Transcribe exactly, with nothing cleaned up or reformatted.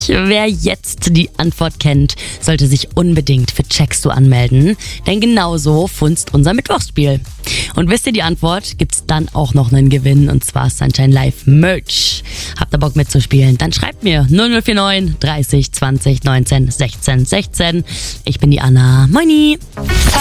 Wer jetzt die Antwort kennt, sollte sich unbedingt für Checkst du anmelden, denn genauso funzt unser Mittwochsspiel. Und wisst ihr die Antwort, gibt's dann auch noch einen Gewinn, und zwar Sunshine Live Merch. Habt ihr Bock mitzuspielen? Dann schreibt mir null null vier neun dreißig zwanzig neunzehn sechzehn sechzehn. Ich bin die Anna. Moini!